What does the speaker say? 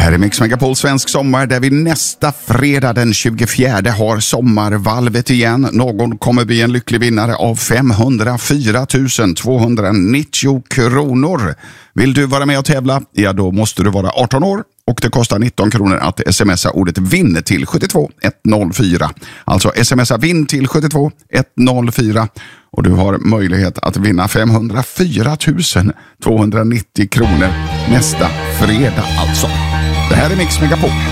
här är Mix Megapol Svensk Sommar där vi nästa fredag den 24 har sommarvalvet igen. Någon kommer bli en lycklig vinnare av 504 290 kronor. Vill du vara med och tävla? Ja, då måste du vara 18 år. Och det kostar 19 kronor att smsa ordet vinn till 72 104. Alltså smsa vinn till 72 104. Och du har möjlighet att vinna 504 290 kronor nästa fredag alltså. Det här är Mix Megapol.